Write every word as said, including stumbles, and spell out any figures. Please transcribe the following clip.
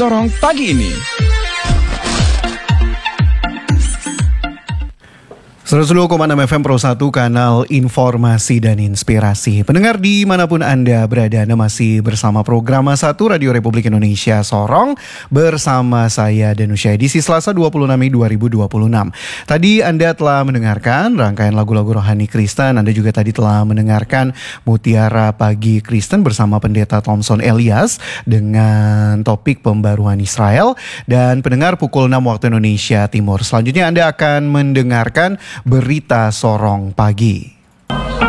Sorong pagi ini. seratus dua koma enam F M Pro satu, kanal informasi dan inspirasi. Pendengar dimanapun Anda berada, Anda masih bersama program satu Radio Republik Indonesia Sorong bersama saya Danusia, edisi Selasa dua puluh enam Mei dua ribu dua puluh enam. Tadi Anda telah mendengarkan rangkaian lagu-lagu rohani Kristen. Anda juga tadi telah mendengarkan Mutiara Pagi Kristen bersama Pendeta Thompson Elias dengan topik pembaruan Israel. Dan pendengar, pukul enam waktu Indonesia Timur. Selanjutnya Anda akan mendengarkan Berita Sorong Pagi.